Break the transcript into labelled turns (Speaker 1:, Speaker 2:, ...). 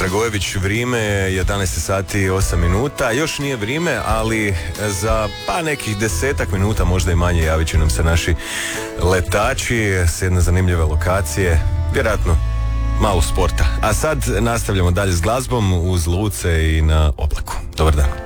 Speaker 1: Dragojević, vrijeme je 11 sati i 8 minuta. Još nije vrijeme, ali za nekih 10 minuta, možda i manje, javit će nam se naši letači s jedne zanimljive lokacije, vjerojatno malo sporta. A sad nastavljamo dalje s glazbom uz Luce i na oblaku. Dobar dan.